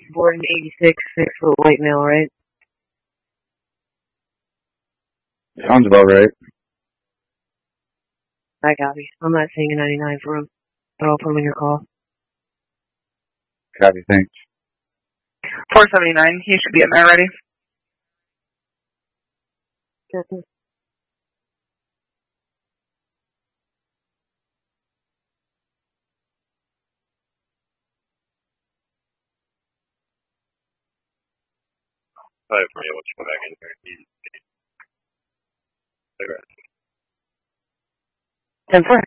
Born in 86, 6 foot white male, right? Sounds about right. I copy. I'm not saying a 99 for him, but I'll put him in your call. Copy, thanks. 479. He should be in there already. Copy. Probably for me, once you come back in here. 10-4.